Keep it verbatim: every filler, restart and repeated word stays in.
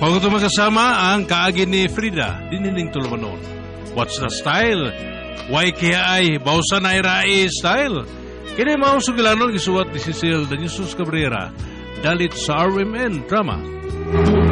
Kung ito makasama ang kaagin ni Frida, diniling tulumanon. What's the style? Why kaya ay bausan ay rai style? Kini mao sugilanon gisuwat ni Cecil Danisus Cabrera, dalit sa R M N drama.